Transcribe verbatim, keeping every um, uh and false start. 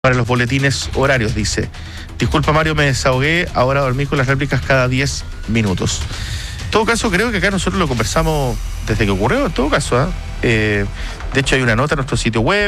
para los boletines horarios, dice. Disculpa Mario, me desahogué, ahora dormí con las réplicas cada diez minutos. En todo caso, creo que acá nosotros lo conversamos desde que ocurrió, en todo caso, ¿eh? Eh, de hecho hay una nota en nuestro sitio web.